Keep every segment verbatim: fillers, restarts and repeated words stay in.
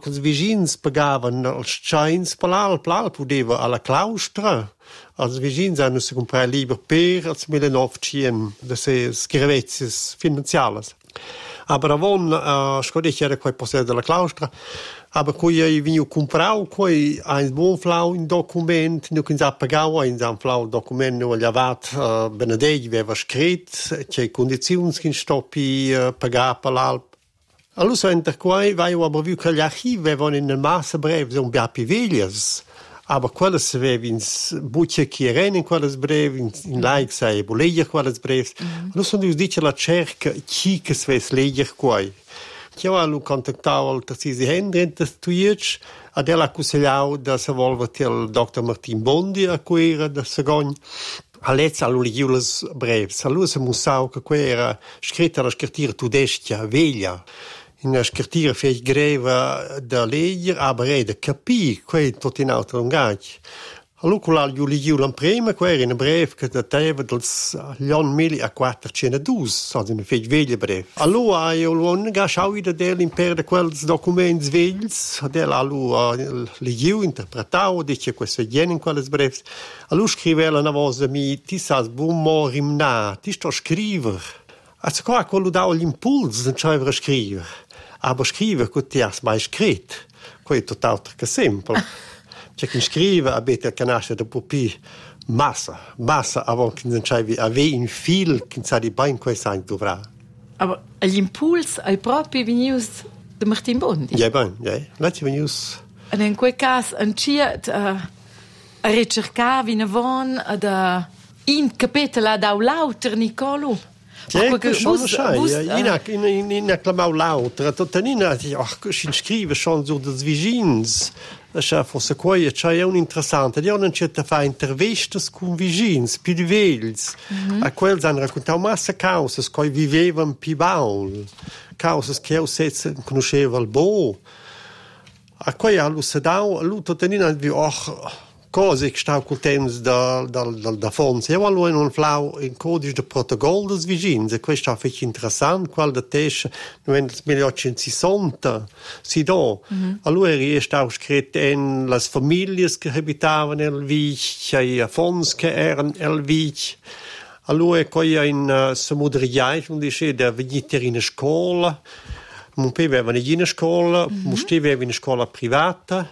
che i vicini pagavano i chains per l'Alp, l'Alp udeva alla claustra. I vicini hanno si comprato libro per il millenovecento, da se scrivezie finanziarie. Aber avon, uh, scodich era quei possede della claustra, aber cui io veniu comprau, quei ein buon flau in document, nu che sa pagau, ein sa flau document nu allavat uh, Benedeggi aveva scrit, che condizioni che stoppi uh, pagà per l'Alp. Allora enter quei vai aber vu che gli archivi avevano in massa brev so un biapi veglias. Aber quelles vevins bucce che erano in quelles brevi, in, in like sai, boleger quelles brevi. Mm-hmm. Allora sono dice la cerca chi che sves leger quai. Che io ho contattato il Tarsisi Hendren da Tuic, ed ella ha consigliato da se volva il dottor Martin Bondi a cui era da Sagogn. All'ezza allora gli ules brevi. Allora si musao che quella era scritta alla scrittura tudestia, veglia. In der scrittura fece greve da leggere, aber è da capire, quei tutto in altro langage. Allora, quella gli uligiu l'imprema, quella era in breve che datava dagli anni millequattrocentodue, so in fece veglia breve. Allora, io l'ho negasciato da dell'impero di quei documenti vegli, della allora leggiu, interpretavo, dice questo viene in quelle brevi. Allora scriveva una volta mi, ti sai buon mo rimna, ti sto a scrivere. A qua quello dava l'impulso di scrivere a scrivere. Aber scrivere che ti hai mai scritto, quello è tutt'altro che semplice. C'è chi scrive, abbiamo il canasce da pupi, massa, massa, avant che non c'avevi, avevi un fil che non sai bene questo anche dovrà. Aber l'impulso è proprio venuto da Martin Bondi? Ja, bene, ja, l'è venuto. E in quel caso, un ciat, uh, a ricercare in avon, da in capitolo da l'autor Nicolo. Ja, che sono sai, in in in acclamau lauter, totanina, ach, si scrive schon so des vicins. Lascia fosse qua, c'è un interessante, di non c'è da fare interviste con vicins, più di veglis. A quel hanno raccontato massa cause che vivevano più baul, cause che io stessa conoscevo al bo. A quei allo sedau, allo totanina vi ach cose che stavo contenti da, da, da, da fonte. Io allora in un flau in codice di protocollo des vicins, e questo è molto interessante, quello da tesce nel milleottocentosessanta si do. Mm-hmm. Allora è stato scritto in le famiglie che abitavano nel Vic, i fonds che erano nel Vic. Allora poi in uh, Samudriai, non dice, da venite in scuola, mon père aveva in scuola, mm-hmm. mon steve aveva in scuola privata.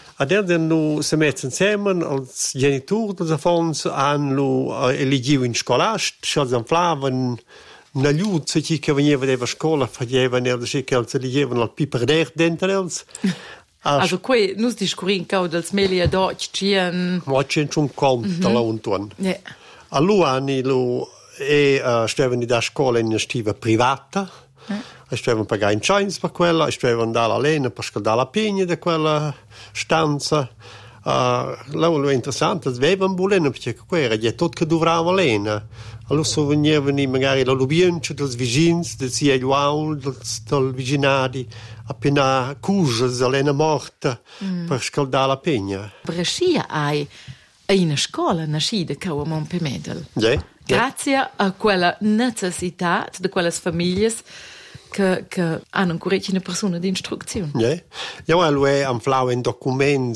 Adesso si mettono insieme, i genitori dei fonds hanno elegito in scuola, ci hanno un aiuto, se che veniva dalla scuola, facevano che si elegevano al piper d'air dentro. Also qui non si discorre che del meglio d'occhi ma c'è un conto là intorno. Allora hanno e stavano da scuola in stiva privata. E stavano pagare in chains per quella, e stavano andare all'ena per scaldare la pigna di quella stanza. Uh, Lo interessante è che avevano bolena, perché quella era tutto che dovevano all'ena. Allora so venivano magari la lubienza dei vicini, dei ziegliuaul, dei vicinati, appena cuse all'ena morta mm. per scaldare la pigna. Brescia hai una scuola nascita che a Montpemedel. Yeah, Grazie yeah. a quella necessità di quelle famiglie che, che hanno ancora una persona di istruzione. Yeah. Io allora am flau in documenti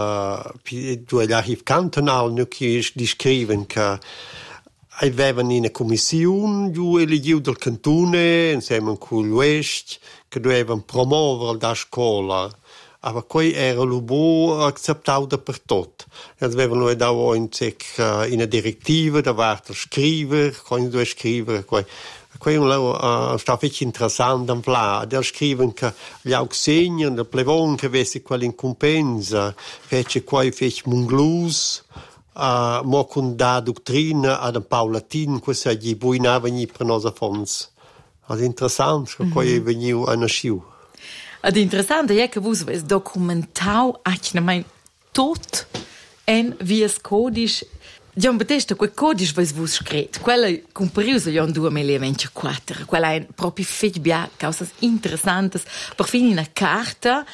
dell'archivo cantonale che descrivono che avevano una commissione giù elegito del cantone insieme con l'Ouest che dovevano promuovere la scuola. Ma poi era lo buon accettato per tutti. E avevano dato in una direttiva da parte scrivere, come dove scrivere. Quello uh, sta molto interessante in fla. Del scrivono che gli auxegni, il plevon che avesse quella incompensa, fece qua fece monglus, uh, ma con da dottrina ad un paulatin, questo gli buinavano per noi a fonds. È interessante, che poi è venuto a nasciu. Ed interessante è che voi avete documentato anche tutto in via codice. Gian Battista, quel codice voi avete scritto, quello è compreso nel duemilaventiquattro, quello è proprio fatto cose interessanti, per fine una carta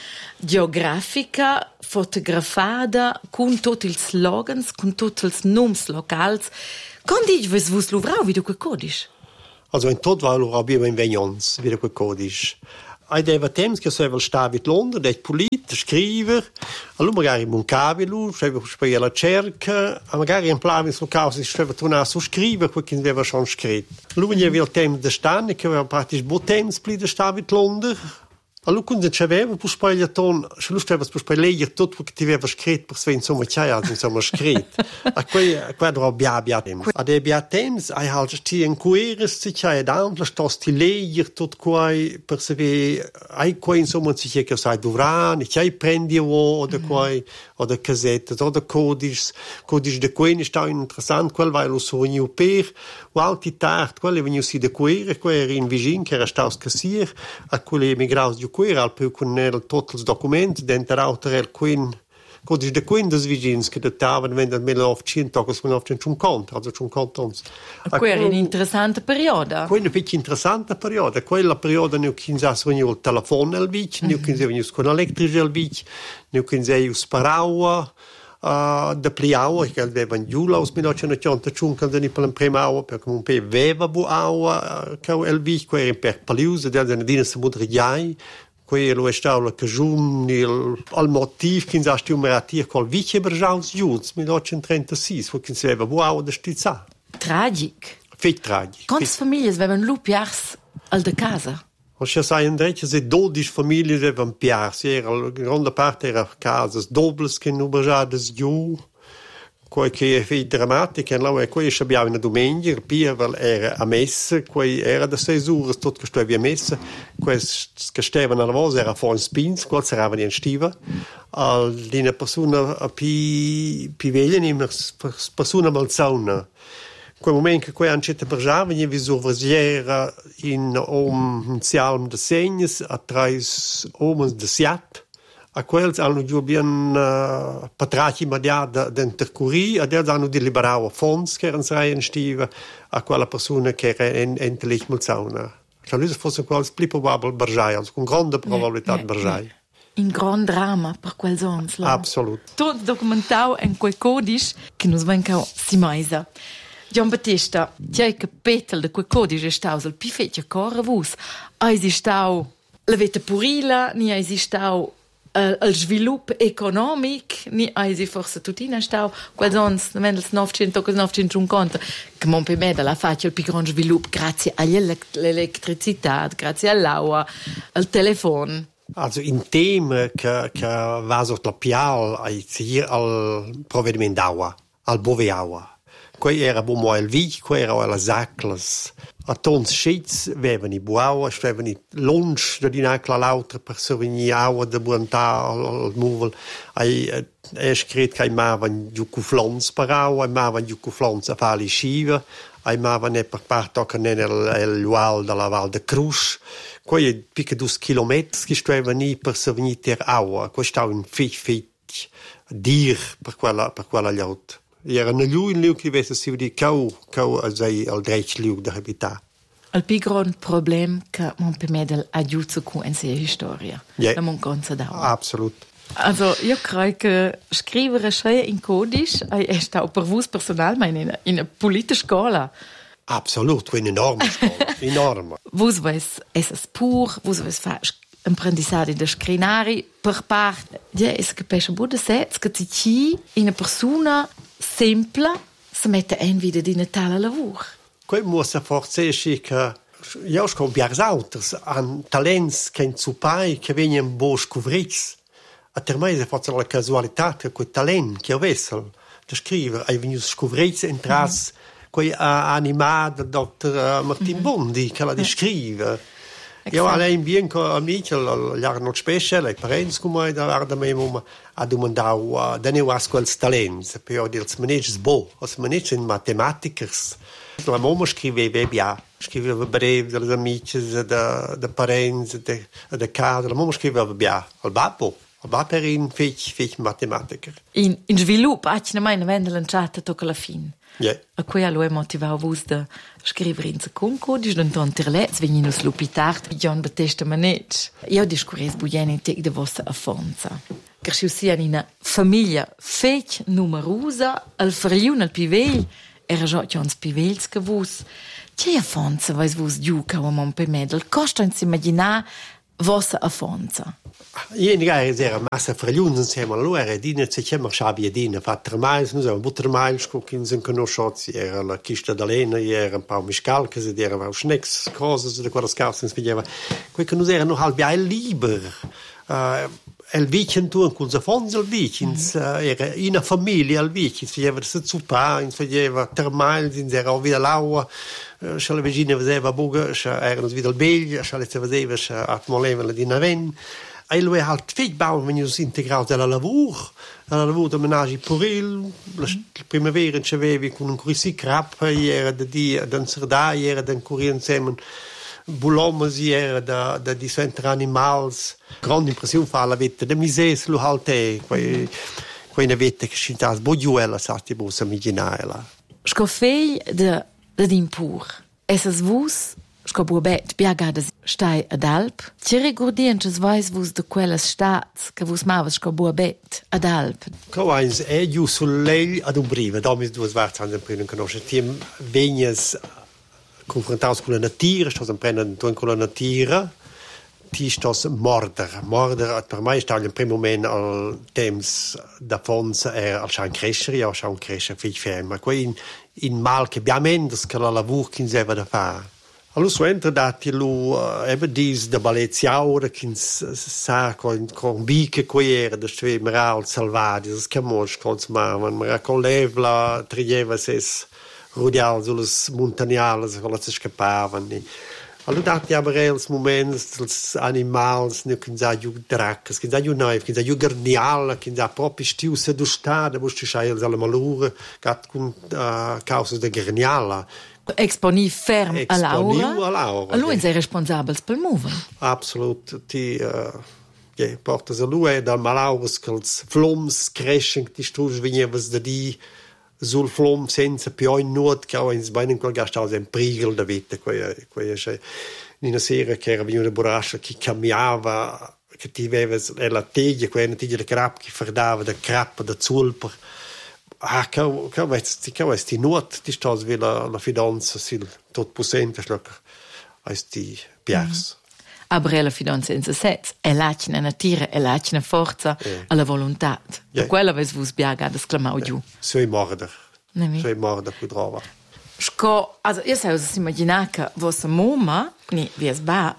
geografica fotografata con tutti i slogans, con tutti i nomi locali. Quando voi avete lavorato video quel codice? Also in tutto abbiamo in Vegnons video quel codice. Ai deva temps che so evel sta vit Londra, det politisch scriver, allora magari muncava lui, stava per la cerca, e magari in plavi sul caso si stava tornare a scrivere quello che aveva già scritto. Lui aveva il tempo di stare, che aveva praticamente buon tempo per stare in Londra. Allora quando ci aveva, poi gli attorno, se lui stava per leggere tutto quello che aveva scritto, per se insomma che ha insomma scritto. A quei quadro abbia tempo. Ad abbia tempo, hai halt ti in queres, si c'è davanti, sto sti leggere tutto quei, per se ve, hai quei insomma si c'è che sai dovrà, c'hai prendi o da quei, o da casette, o da codici, codici de quei, sta interessante, quel vai lo sogno per, o alti tard, quelle veniu si de quei, quei era in vicin, che era staus cassier, a quelle emigraus di quei, al più con il tutti i documenti, dentro autor il quin, codice de quin des vicins che datavano venne dal millenovecento, che millenovecentoscinquanta, also cinquanta anni. Quella era un'interessante periodo. Quella è una interessante periodo. Quella periodo ne ho quindici veniu il telefono al vic, ne ho quindici veniu con l'elettrico al vic, ne ho quindici sparaua, Uh, da pliaua, che avevano giù aus millenovecentottantacinque, quando per la prima aua, perché un po' aveva bu aua, che il vic, che era per paliusa, da una dina se mudrigiai, quello è stato che giù al motivo che si stiamo a dire col vic e bergiaus giù, millenovecentotrentasei, che si aveva bu aua da stizza. Tragic. Feit tragic. Quante famiglie avevano lupiars al de casa? Als sai indretje se dodici famiglie avevano piarsi, era la grande parte era casas dobles che non bergiades giù, quel che è fei drammatica, e là quei abbiamo una domenica, il Pierre era a messa, quei era da sei ore tutto che stava a messa, quei che stavano alla voce era fuori in spins, quel saravano in stiva, di una persona più più veglia, una persona malzona. Quel momento che quei ancette bergiava, ne vi sorvesiera in un insialm de segnes a trais omens de siat, a quels hanno giù bien uh, patraci immediat d'intercurri, a dels hanno deliberato fons che erano sei in stiva a quella persona che era endlich malzauna. Cioè lui fosse quels pli probabile bergiai, also con grande probabilità yeah, yeah, bergiai. Yeah. Un gran drama per quel sons. Absolut. Tutto documentato in quel codice che nos venca si maisa. Gian Battista, c'è che petal de quel codice è stato il più fecchio ancora vus. Ha esistito la vita purila, ni ha esistito uh, il sviluppo economico, ni ha esistito forse tutina stato quel sons nel novecento cinquanta che mon per me la faccia il più grande sviluppo grazie all'elettricità, grazie all'acqua, al telefono. Also in tema che, che va sotto la pial al provvedimento d'acqua, al bove acqua. Quei era bumo il vic, quei era la sacles. A tons scits vevano i buaua, stavano lunch da dinacla l'altra per sovvenire acqua da buontà al muvel. Hai è scritto che mavano giù cu flons per acqua, mavano giù cu flons a fare le scive, ai mavano per parte che nel lual della Val de Cruz. Quei è più due chilometri che stavano per sovvenire acqua. Quei stava un fic fic dir per quella per quella liauta. Era una liu in liu che avesse si vedi cau cau sei al dreic liu da habitat. Il più grande problema che mon per me del aiuto con in sia storia. Yeah. La mon conza da. Absolut. Also, io credo che scrivere sei in codice è stato per voi personalmente in in una politica scuola. Absolut, una enorme scuola, enorme. Vos vais es pur, vos vais fa apprendissage de scrinari per parte. Ja, es che pesce bude sets che ti ci in una persona semple se mette in vida di Natale lavoro. Quei muossa forse è che io scompiars autos an talents che in supai che vengono bo scovrits. A ter mai è forse la casualità che quei talent che avessero da scrivere hai venuto scovrits entras mm-hmm. quei uh, animati del dottor Martin mm-hmm. Bondi che la descrive. Io allein bien con amici, l'anno spesso, le parenti come da guarda me a domandare da ne was quels talents, però dels maneggi bo, os maneggi in matematicas. La mamma scriveva bien, scriveva brevi delle amici, da da parenti, da da casa, la mamma scriveva bien, al babbo. Ma per in fech fech matematiker. In in svilup ach na meine wende lanciata tocca la fin. Ja. Yeah. A quei allo motivau vus de scrivere in secunco, dis d'un ton terlets veninus lupitart, Gian Battista Manec. Io discures buieni tec de vossa affonza. Cher si sia in una famiglia fech numerosa, al friun al pivell, era già Gions pivels che vus. Che affonza vais vus giù ca o mon pe medel, costa in s'immaginar vossa affonza. Io in gara era massa fragliuns insieme a loro, e dina se chiama Shabia Dina, fa tre miles, noi siamo tre miles, con chi non conosciuti, era la chista d'Alena, era un po' miscalca, si era un snacks, cose, da quella scarsa si vedeva. Quei che noi erano halb ja liber. Uh, el weekend tu con se fons el weekend mm. uh, era una famiglia al weekend, si vedeva se zupa, si vedeva tre miles, si era via l'aua, uh, se la vicina vedeva buga, se erano via al beglio, se la vedeva, se atmoleva di naven. E lui ha fatto bauen, wenn si integrati alla lavoro, alla lavoro del menage puril, la primavera ci avevi con un così crap, era da di da Sardai, era da correre insieme Boulogne, era da da di cento animali, grande impressione fa la vita da mises lo halte, quei quei ne vette che si tas bojuela sati bosa miginala. Scoffei de de dimpur. Essas vus Sco buobet biagades stai ad Alp. Ci ricordiences vais vus de quellas stats che vus mavas sco buobet ad Alp. Coains è giù sul lei ad un brive, da mis due svarts an prendere conosce. Tiem vegnes confrontaus con la natura, stos prendere con la natura. Ti stos morder. Morder per mai sta in primo moment al temps da fons er al schan crescere, ja schan crescere fich ferma. Quei in, in mal che biamendes che la lavur kin seva da fa. Allora su entra dati lu uh, eben dis da baleziaura che sa con con biche qui era da stve meral salvadi das camons consmavan ma con levla trieva ses rudial sulle montagnales con si scappavano. Allora dati aber els moments dels animals ne che sa ju dracas che sa ju naif che sa ju garnial che sa proprio stiu se du sta da busti schai alle malure gat con uh, causa de garniala. Exponi ferm a Laura. A Laura. A lui è responsabile per il muover. Absolut. Ti uh, yeah, portas a lui dal malaurus che els flums crescen, ti strus venivas da di sul flum senza più in nuot che ho in sbaglio in quel gastau un prigel da vita. Quella è una sera che era venuta borrascia che cambiava, che ti aveva la teglia, quella teglia di crap che fardava da crap, da zulper. Ah, che che vesti che vesti nuot ti stos vi la la fidanza sil tot possente schlock als di piers. Mm. Aber la fidanza in se set è lacina natura è lacina forza eh. alla volontà. Yeah. Quella ves vus biaga das clamau giù. Soi morder. Soi morder pu drova. Sco, also io sai si immagina che vostra mamma, ni vies bab,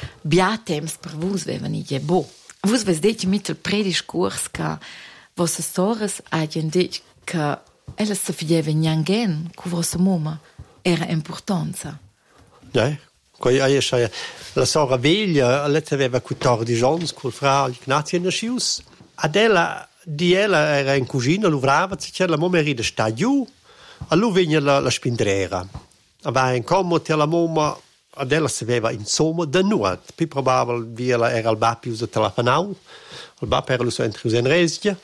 biatems per vus veva ni je bo. Vus ves deci mit il prediscurs che vostra stories agien deci che ella si fideva niangen con vostra mamma era importanza. Ja, quei ai sai la sora veglia, lei aveva quattordici anni col fra Ignazio Nascius. Adela di ella era in cucina, lavorava, c'è la mamma era da stagiù, allora venne la, la spindrera. Aveva in comodo la mamma, Adela si aveva insomma da nuot, più probabile era il babbo usato telefonau, il babbo era lo so entro in resia.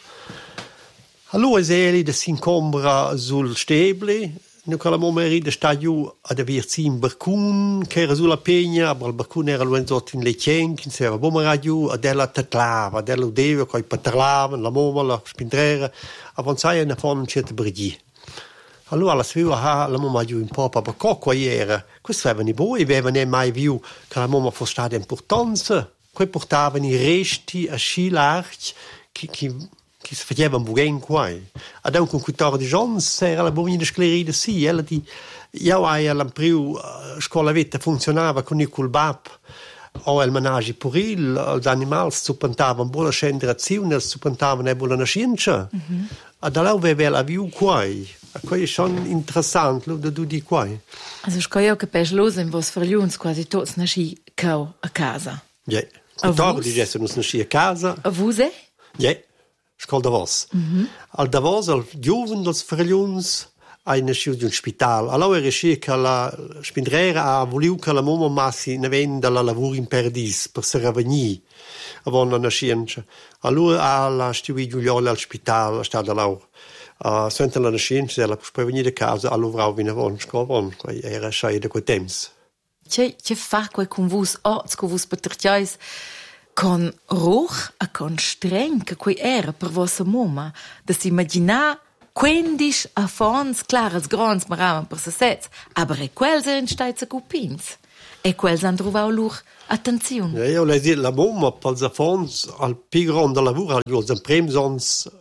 Allora se si incombra sul stebli, Nicola Momeri da stagiù ad aversi in barcun, che era sulla pegna, ma il barcun era luenzato in lecien, che si era bomera giù, ed ella tatlava, ed ella udeva, coi paterlavano, la mamma, la spindrera, avanzai e ne fanno un certo brighi. Allora la sveva, ah, la mamma giù in poppa, ma qua era, questo avevano i boi, avevano mai viu che la mamma fosse stata importanza, qui portavano i resti a scilarci, che, che che si faceva un bugen qua. Ad un con quattordici anni era la bovina scleride sì, ella di io ai alla prima scuola vita funzionava con il culbab o il menage puril, gli animali suppantavano buona generazione, suppantavano una buona scienza. Mm-hmm. Ad allora aveva la viu qua. Questo è schon interessant, lo du di qua. Also ich kann ja che per los in vos verliuns quasi tots nasci cau a casa. Ja. quattordici adesso non nasci a casa. A vuse? Ja. Scol Davos. Mm-hmm. Al Davos, al giovane dels Verliuns, ha nasciuto di un spital. Allora era scelto che la spindrera ha voluto che la mamma massi ne venda la lavoro in Perdis per se ravenire a la nascenza. Allora ha la studiata Giuliola al spital, è stata là. Uh, Sente la nascenza, ella per venire a casa, allora ha vinto a scuola, era scelto quei tempi. Che fa quel con vos, orts con vos paterciais, con roch e con streng che quei era per vostra mamma, da si immagina quindici affons, clar, als grans maravan per se sets, aber e quels eren steiza cupins. E quels han trovato loro attenzione. Ja, io le dico, la mamma, per i fondi, al più grande lavoro, gli ho sempre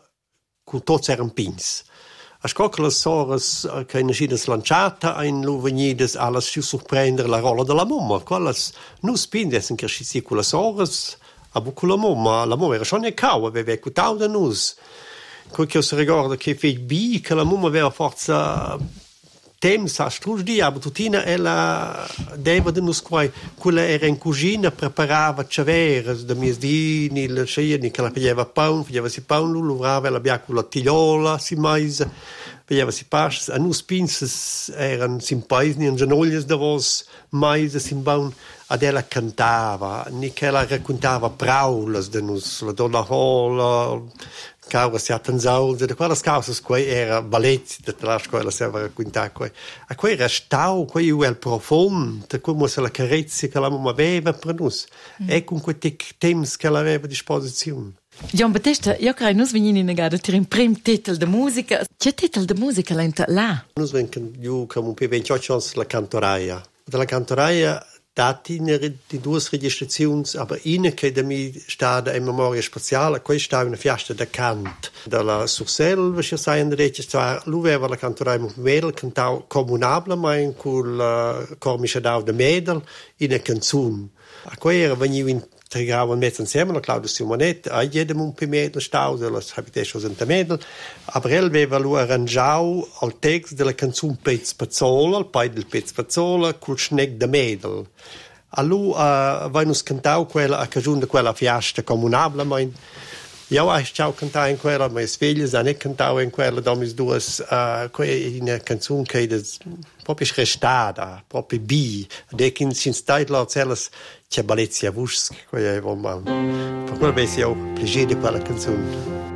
con tutti i rampins. A scoccole sorres che in uscita slanciata in l'uvenides alles più sorprendere la rolla della mamma. Quelles non spinde essen che ci con le sorres, a con la mamma. La mamma era schon ne cau, aveva cutau da nus. Quel che si ricorda che fece bi, che la mamma aveva forza temps a strusdi, aber tutina ella deva de nus quai, quella era in cucina, preparava ciaveres de miesdini, le sceni, che la pigliava paun, pigliava si paun, lu lavorava la bia con la tigliola, si mais, pigliava si pas, a nus pinses eran sim paisni, in genoglies de vos, mais, sim baun, ad ella cantava, ni che ella raccontava praulas de nus, la donna hola, causa si attenzau, de quelle cause quei era ballet de la scuola serva raccontare quei. A quei era stau, quei uel profondo, come se la carezza che la mamma aveva per nus. Mm. E con quei temps che l'aveva a disposizione. Gian Battista, io credo che noi veniamo a dire il primo titolo di musica. Che titolo di musica l'enta là? Noi veniamo come un po' ventotto anni la cantoraia. La cantoraia dati di due registrazioni, aber una che da mi sta in memoria speciale, questa è una fiesta da cant della Surselva, che sai in registrare, lui aveva la cantorai un medel, cantau comunabile, ma in quel cormice d'au de medel, in una canzone. A quei era venivo in Trigavano mezzo insieme, la Claudia Simonet, a jedem un po' medel stau, das habe ich schon in medel, aber er aveva lui arrangiau al text della canzone Pez Pazzola, il pai del Pez Pazzola, col schneck de medel. A lui uh, venus cantau quella a cagione di quella fiesta comunabile, ma io ho ciao cantare in quella, ma i figli hanno cantato in quella, da mis due, uh, una canzone che è proprio restata, proprio bi, de che in sin stai la celles c'è bellezza vusk, quella è un per quello che io piacere di quella canzone.